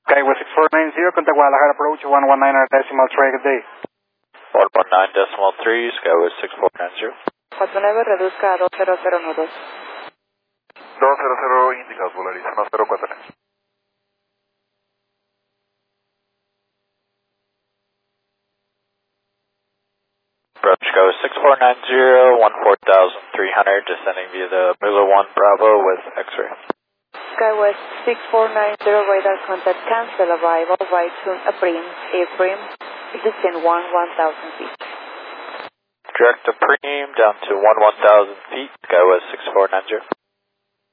Skywest 6490, contact Guadalajara approach 119.3, good day. 119.3, Skywest 6490. 49 reduzca a 200 nudos. 200 indicados, Volaris, 1049. Approach Skywest 6490, 14,300, descending via the Miller 1 Bravo with X-ray. Skywest 6490, radar contact cancel arrival, right soon airframe, descend 1,000 feet. Direct to Preem down to 1,000 feet, Skywest 6490.